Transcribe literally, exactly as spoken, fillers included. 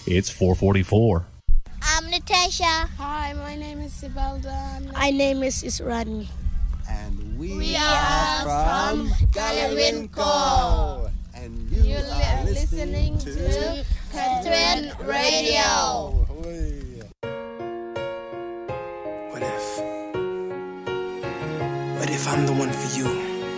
It's four forty-four. I'm Natasha. Hi, my name is Sibelda. My name is Israni. And we, We are, are from from Galawinco. And you, You are li- listening, listening to, to Catherine Radio. What if? What if I'm the one for you?